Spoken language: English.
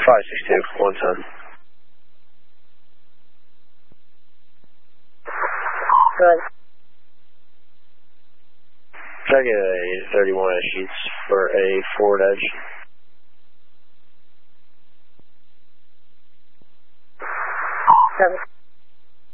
562, 110. Good. Can I get a 31 edge sheets for a forward edge? 7.